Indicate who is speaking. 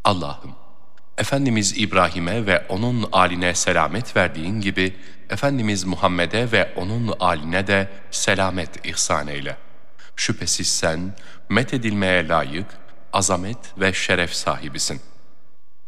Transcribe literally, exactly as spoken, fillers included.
Speaker 1: Allah'ım, Efendimiz İbrahim'e ve onun âline selamet verdiğin gibi, Efendimiz Muhammed'e ve onun âline de selamet ihsan eyle. Şüphesiz sen, methedilmeye layık, azamet ve şeref sahibisin.